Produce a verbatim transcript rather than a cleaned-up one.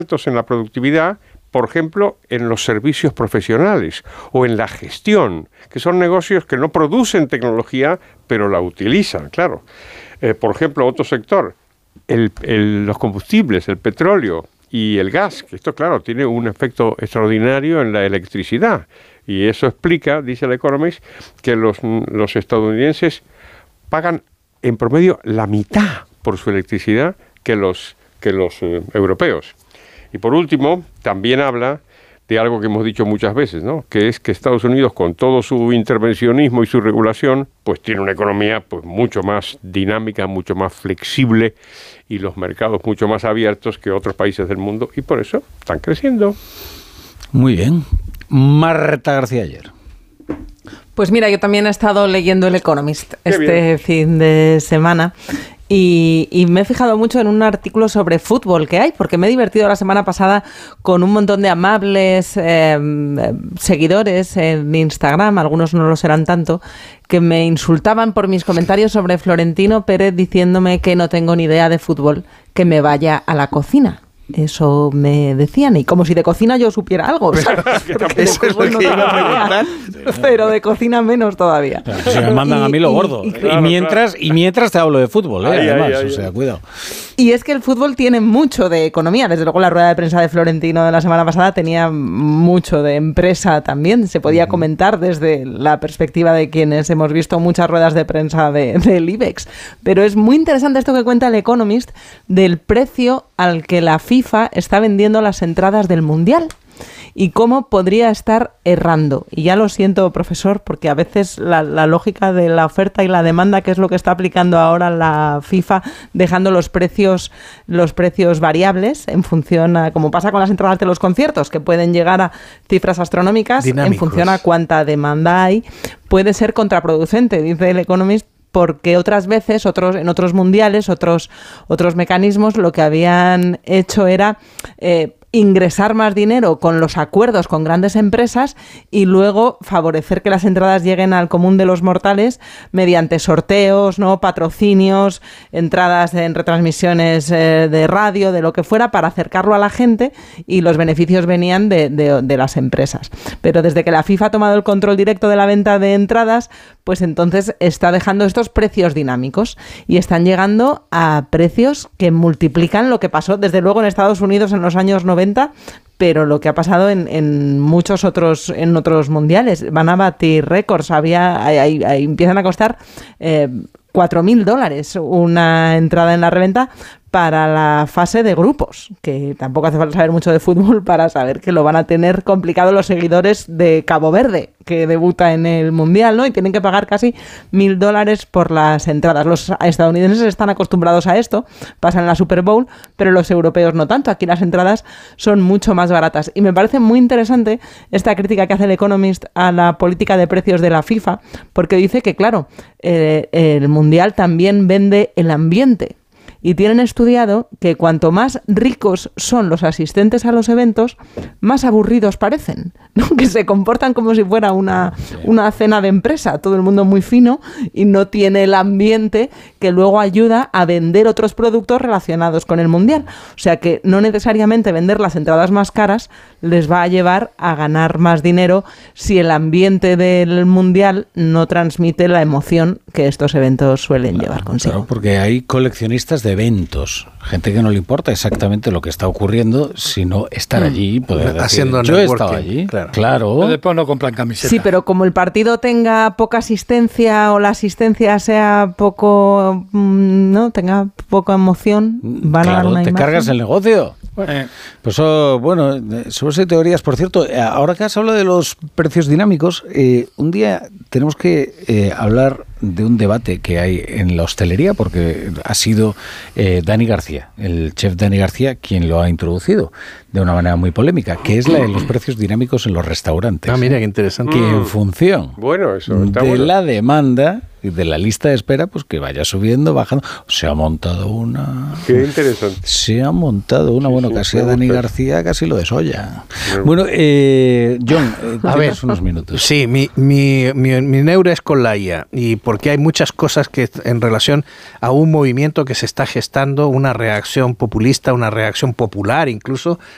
en la productividad, por ejemplo, en los servicios profesionales o en la gestión, que son negocios que no producen tecnología, pero la utilizan, claro. Eh, por ejemplo, otro sector, el, el, los combustibles, el petróleo y el gas, que esto, claro, tiene un efecto extraordinario en la electricidad. Y eso explica, dice el Economist, que los, los estadounidenses pagan en promedio la mitad por su electricidad que los, que los eh, europeos. Y por último, también habla de algo que hemos dicho muchas veces, ¿no? Que es que Estados Unidos, con todo su intervencionismo y su regulación, pues tiene una economía pues mucho más dinámica, mucho más flexible y los mercados mucho más abiertos que otros países del mundo, y por eso están creciendo. Muy bien. Marta García Ayer. Pues mira, yo también he estado leyendo el Economist Qué este bien. fin de semana. Y, y me he fijado mucho en un artículo sobre fútbol que hay, porque me he divertido la semana pasada con un montón de amables eh, seguidores en Instagram, algunos no lo serán tanto, que me insultaban por mis comentarios sobre Florentino Pérez diciéndome que no tengo ni idea de fútbol, que me vaya a la cocina. Eso me decían, y como si de cocina yo supiera algo, ¿sabes? Porque Eso es lo que iba a preguntar. Pero de cocina menos todavía. Claro, si me mandan Y- a mí lo y- gordo. y- Y, Claro, mientras, y mientras te hablo de fútbol, ¿eh? Ay, Además, ay, ay, o sea, ay. cuidado. Y es que el fútbol tiene mucho de economía. Desde luego la rueda de prensa de Florentino de la semana pasada tenía mucho de empresa también. Se podía comentar desde la perspectiva de quienes hemos visto muchas ruedas de prensa de, del IBEX. Pero es muy interesante esto que cuenta el Economist del precio al que la FIFA está vendiendo las entradas del Mundial. Y cómo podría estar errando. Y ya lo siento, profesor, porque a veces la, la lógica de la oferta y la demanda, que es lo que está aplicando ahora la FIFA, dejando los precios, los precios variables en función a, como pasa con las entradas de los conciertos, que pueden llegar a cifras astronómicas Dinámicos. en función a cuánta demanda hay, puede ser contraproducente, dice el Economist, porque otras veces, otros, en otros mundiales, otros, otros mecanismos, lo que habían hecho era eh, ingresar más dinero con los acuerdos con grandes empresas y luego favorecer que las entradas lleguen al común de los mortales mediante sorteos, ¿no? Patrocinios, entradas en retransmisiones eh, de radio, de lo que fuera, para acercarlo a la gente, y los beneficios venían de, de, de las empresas. Pero desde que la FIFA ha tomado el control directo de la venta de entradas, pues entonces está dejando estos precios dinámicos y están llegando a precios que multiplican lo que pasó desde luego en Estados Unidos en los años noventa, pero lo que ha pasado en, en muchos otros en otros mundiales. Van a batir récords. Había, hay, hay, hay, empiezan a costar eh, cuatro mil dólares una entrada en la reventa para la fase de grupos, que tampoco hace falta saber mucho de fútbol para saber que lo van a tener complicado los seguidores de Cabo Verde, que debuta en el Mundial, ¿no? Y tienen que pagar casi mil dólares por las entradas. Los estadounidenses están acostumbrados a esto, pasan la Super Bowl, pero los europeos no tanto. Aquí las entradas son mucho más baratas. Y me parece muy interesante esta crítica que hace el Economist a la política de precios de la FIFA, porque dice que, claro, eh, el Mundial también vende el ambiente. Y tienen estudiado que cuanto más ricos son los asistentes a los eventos, más aburridos parecen, ¿no? Que se comportan como si fuera una, una cena de empresa, todo el mundo muy fino y no tiene el ambiente que luego ayuda a vender otros productos relacionados con el Mundial. O sea que no necesariamente vender las entradas más caras les va a llevar a ganar más dinero si el ambiente del Mundial no transmite la emoción que estos eventos suelen Claro, llevar consigo. claro, porque hay coleccionistas de eventos, gente que no le importa exactamente lo que está ocurriendo, sino estar allí y poder decir, Haciendo yo he networking, estado allí. claro. Claro. Después no compran camisetas. Sí, pero como el partido tenga poca asistencia o la asistencia sea poco, mm, no, tenga poca emoción, van a dar Claro, una te imagen. cargas el negocio. Eh, Pues eso, bueno, sobre esas teorías, por cierto, eh, ahora que has hablado de los precios dinámicos, eh, un día tenemos que eh, hablar de un debate que hay en la hostelería, porque ha sido eh, Dani García, el chef Dani García, quien lo ha introducido de una manera muy polémica, que es la de los precios dinámicos en los restaurantes. Ah, mira, qué interesante. Que en función Bueno, eso está de bueno. la demanda y de la lista de espera, pues que vaya subiendo, bajando. Se ha montado una... Qué interesante. Se ha montado una, Sí, bueno, sí, casi me a Dani gusta. García casi lo desolla. Bueno. Bueno, eh, John, eh, A tienes ver, unos minutos. Sí, mi, mi, mi, mi neura es con la I A, y porque hay muchas cosas que en relación a un movimiento que se está gestando, una reacción populista, una reacción popular incluso,